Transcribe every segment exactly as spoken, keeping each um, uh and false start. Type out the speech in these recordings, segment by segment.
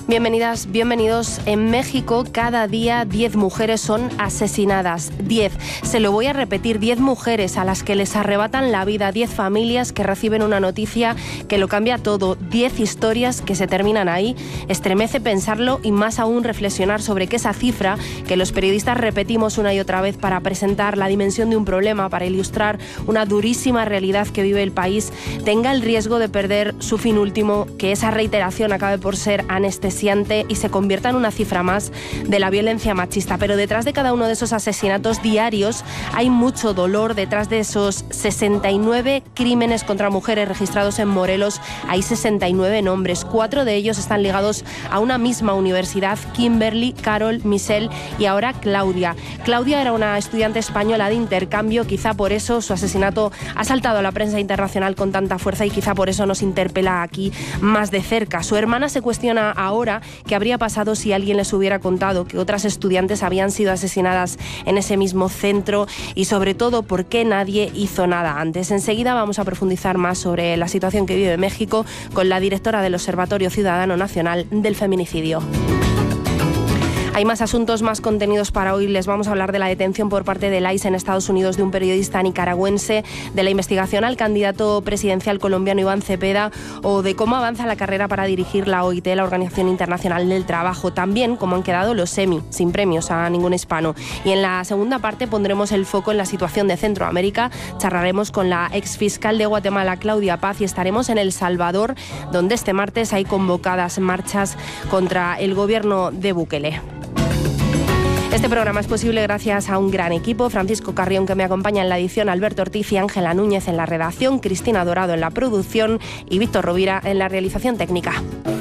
Bienvenidas, bienvenidos. En México, cada día diez mujeres son asesinadas. diez. Se lo voy a repetir, diez mujeres a las que les arrebatan la vida, diez familias que reciben una noticia que lo cambia todo, diez historias que se terminan ahí. Estremece pensarlo y más aún reflexionar sobre que esa cifra que los periodistas repetimos una y otra vez para presentar la dimensión de un problema, para ilustrar una durísima realidad que vive el país, tenga el riesgo de perder su fin último, que esa reiteración acabe por ser anestesiante y se convierta en una cifra más de la violencia machista. Pero detrás de cada uno de esos asesinatos diarios hay mucho dolor. Detrás de esos sesenta y nueve crímenes contra mujeres registrados en Morelos hay sesenta y nueve nombres. Cuatro de ellos están ligados a una misma universidad: Kimberly, Carol, Michelle y ahora Claudia. Claudia era una estudiante española de intercambio. Quizá por eso su asesinato ha saltado a la prensa internacional con tanta fuerza y quizá por eso nos interpela aquí más de cerca. Su hermana se cuestiona ahora qué habría pasado si alguien les hubiera contado que otras estudiantes habían sido asesinadas en ese mismo centro y sobre todo por qué nadie hizo nada antes. Enseguida vamos a profundizar más sobre la situación que vive México con la directora del Observatorio Ciudadano Nacional del Feminicidio. Hay más asuntos, más contenidos para hoy. Les vamos a hablar de la detención por parte del I C E en Estados Unidos de un periodista nicaragüense, de la investigación al candidato presidencial colombiano Iván Cepeda o de cómo avanza la carrera para dirigir la O I T, la Organización Internacional del Trabajo. También cómo han quedado los Emmy, sin premios a ningún hispano. Y en la segunda parte pondremos el foco en la situación de Centroamérica. Charlaremos con la exfiscal de Guatemala, Claudia Paz, y estaremos en El Salvador, donde este martes hay convocadas marchas contra el gobierno de Bukele. Este programa es posible gracias a un gran equipo: Francisco Carrión, que me acompaña en la edición, Alberto Ortiz y Ángela Núñez en la redacción, Cristina Dorado en la producción y Víctor Rovira en la realización técnica.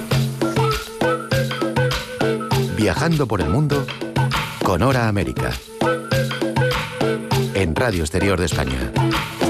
Viajando por el mundo con Hora América, en Radio Exterior de España.